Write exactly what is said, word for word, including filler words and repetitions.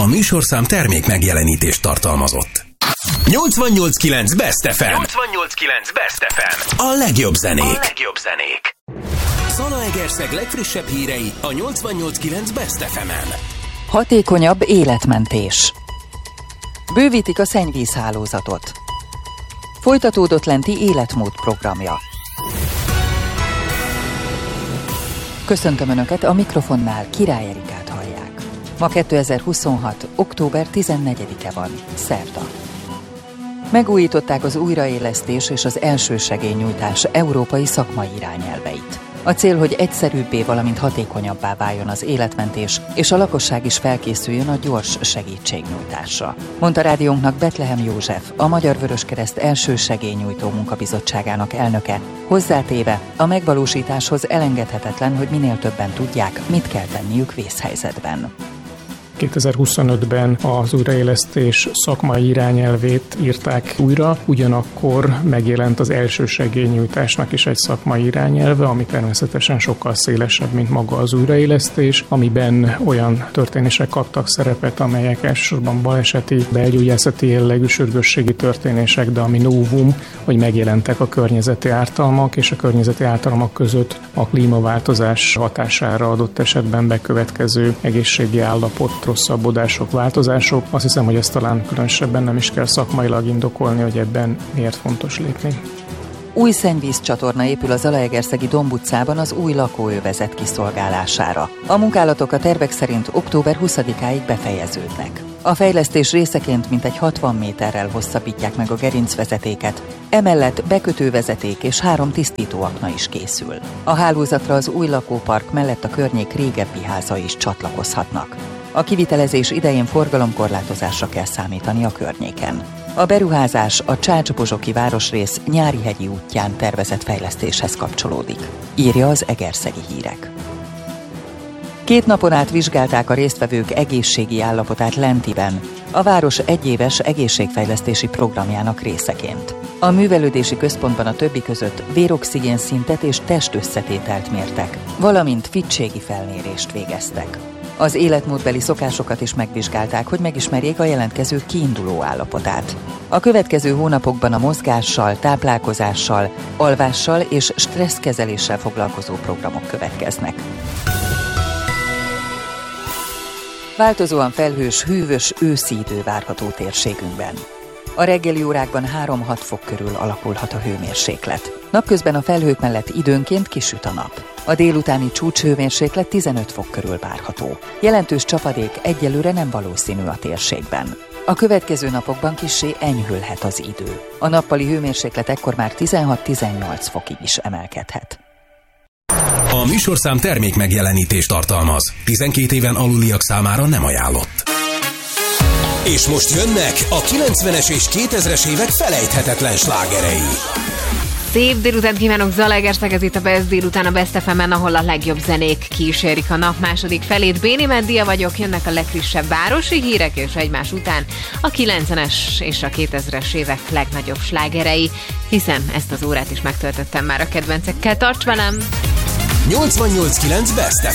műsorszám termék megjelenítést tartalmazott. nyolcvannyolc kilenc Best ef em. nyolcvannyolc kilenc Best ef em. A legjobb zenék. A legjobb zenék. Zalaegerszeg legfrissebb hírei a nyolcvannyolc kilenc Best ef emen. Hatékonyabb életmentés. Bővítik a szennyvízhálózatot. Folytatódott lenti életmód programja. Köszöntöm Önöket, a mikrofonnál Király Erikát hallják. Ma kétezer-huszonhat. október tizennegyedike van, szerda. Megújították az újraélesztés és az elsősegélynyújtás európai szakmai irányelveit. A cél, hogy egyszerűbbé, valamint hatékonyabbá váljon az életmentés, és a lakosság is felkészüljön a gyors segítségnyújtásra, mondta rádiónknak Betlehem József, a Magyar Vöröskereszt elsősegélynyújtó munkabizottságának elnöke, hozzátéve, a megvalósításhoz elengedhetetlen, hogy minél többen tudják, mit kell tenniük vészhelyzetben. kétezer-huszonötben az újraélesztés szakmai irányelvét írták újra, ugyanakkor megjelent az elsősegélynyújtásnak is egy szakmai irányelve, ami természetesen sokkal szélesebb, mint maga az újraélesztés, amiben olyan történések kaptak szerepet, amelyek elsősorban baleseti, belgyógyászati jellegű sürgősségi történések, de ami novum, hogy megjelentek a környezeti ártalmak, és a környezeti ártalmak között a klímaváltozás hatására adott esetben bekövetkező egészségi állapot, rosszabbodások, változások. Azt hiszem, hogy ezt talán különösebben nem is kell szakmailag indokolni, hogy ebben miért fontos lépni. Új szennyvízcsatorna épül a Zalaegerszegi Domb utcában az új lakóövezet kiszolgálására. A munkálatok a tervek szerint október huszadikáig befejeződnek. A fejlesztés részeként mintegy hatvan méterrel hosszabbítják meg a gerincvezetéket, emellett bekötővezeték és három tisztítóakna is készül. A hálózatra az új lakópark mellett a környék régebbi házai is csatlakozhatnak. A kivitelezés idején forgalomkorlátozásra kell számítani a környéken. A beruházás a Csács-Bozsoki városrész Nyárihegyi útján tervezett fejlesztéshez kapcsolódik, írja az Egerszegi Hírek. Két napon át vizsgálták a résztvevők egészségi állapotát Lentiben, a város egyéves egészségfejlesztési programjának részeként. A művelődési központban a többi között véroxigén szintet és testösszetételt mértek, valamint fittségi felmérést végeztek. Az életmódbeli szokásokat is megvizsgálták, hogy megismerjék a jelentkező kiinduló állapotát. A következő hónapokban a mozgással, táplálkozással, alvással és stresszkezeléssel foglalkozó programok következnek. Változóan felhős, hűvös őszi idő várható térségünkben. A reggeli órákban három-hat fok körül alakulhat a hőmérséklet. Napközben a felhők mellett időnként kisüt a nap. A délutáni csúcshőmérséklet tizenöt fok körül várható. Jelentős csapadék egyelőre nem valószínű a térségben. A következő napokban kissé enyhülhet az idő. A nappali hőmérséklet ekkor már tizenhat-tizennyolc fokig is emelkedhet. A műsorszám termék megjelenítést tartalmaz. tizenkét éven aluliak számára nem ajánlott. És most jönnek a kilencvenes és kétezres évek felejthetetlen slágerei. Szép délután kívánok, Zalaegerszeg, ez itt a Best délután a Best ef emen, ahol a legjobb zenék kísérik a nap második felét. Béni Meddia vagyok, jönnek a legfrissebb városi hírek, és egymás után a kilencvenes és a kétezres évek legnagyobb slágerei, hiszen ezt az órát is megtöltöttem már a kedvencekkel. Tarts velem! nyolcvannyolc kilenc Best ef